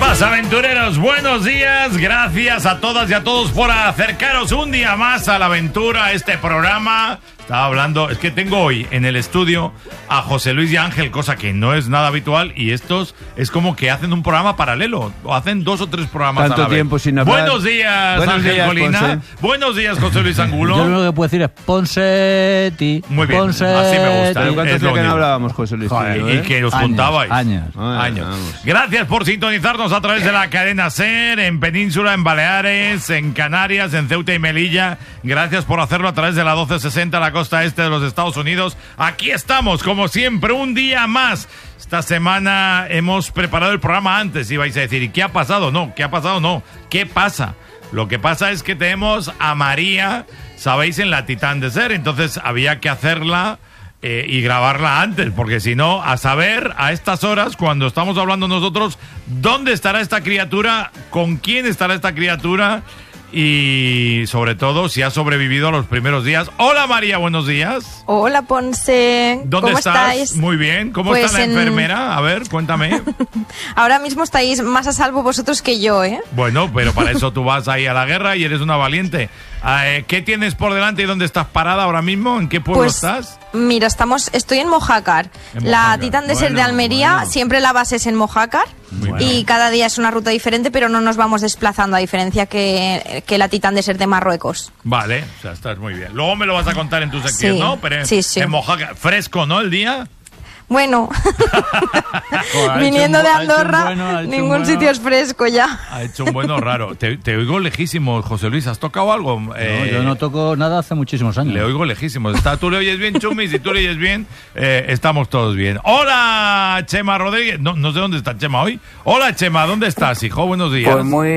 más, aventureros, buenos días. Gracias a todas y a todos por acercaros un día más a la aventura, a este programa. Estaba hablando, es que tengo hoy en el estudio a José Luis y Ángel, cosa que no es nada habitual, y estos es como que hacen un programa paralelo, o hacen 2 o 3 programas Tanto a la vez. tiempo sin hablar. Buenos días, Buenos Ángel días, Colina. Ponce. Buenos días, José Luis Angulo. Yo lo único que puedo decir es Ponsetti. Muy bien, Ponsetti. así me gusta. ¿Pero cuánto Es hacía lo que no único. hablábamos, José Luis? Joder, tío, y que os Años, juntabais. años. Vamos. Gracias por sintonizarnos a través de la cadena SER, en Península, en Baleares, en Canarias, en Ceuta y Melilla. Gracias por hacerlo a través de la 1260, la costa este de los Estados Unidos. Aquí estamos, como siempre, un día más. Esta semana hemos preparado el programa antes y vais a decir, ¿y qué ha pasado? No, ¿qué ha pasado? No, ¿qué pasa? Lo que pasa es que tenemos a María, sabéis, en la Titán de SER, entonces había que hacerla y grabarla antes, porque si no, a saber, a estas horas, cuando estamos hablando nosotros, ¿dónde estará esta criatura? ¿Con quién estará esta criatura? Y sobre todo, si ha sobrevivido a los primeros días. Hola María, buenos días. Hola Ponce, ¿Dónde ¿cómo estás? estáis? Muy bien. ¿Cómo Pues está la enfermera? A ver, cuéntame. Ahora mismo estáis más a salvo vosotros que yo, ¿eh? Bueno, pero para eso tú vas ahí a la guerra y eres una valiente. ¿Qué tienes por delante y dónde estás parada ahora mismo? ¿En qué pueblo Pues estás? mira, estoy en Mojácar. En La Mojácar. Titán de SER de Bueno, Almería, bueno. siempre la base es en Mojácar. Muy bien. Y cada día es una ruta diferente, pero no nos vamos desplazando, a diferencia que la Titán de SER de Marruecos. Vale, o sea, estás muy bien. Luego me lo vas a contar en tu sección, Sí, ¿no? Pero sí, sí. en Mojácar, fresco, ¿no? El día. Bueno, Joder, ha viniendo hecho de un ha hecho un Andorra, bueno, ha hecho un ningún bueno. sitio es fresco ya. Ha hecho un bueno raro. Te oigo lejísimo, José Luis. ¿Has tocado algo? No, yo no toco nada hace muchísimos años. Le oigo lejísimo. Tú le oyes bien, Chumi. Si tú le oyes bien, estamos todos bien. Hola, Chema Rodríguez. No sé dónde está Chema hoy. Hola, Chema. ¿Dónde estás, hijo? Buenos días. Pues muy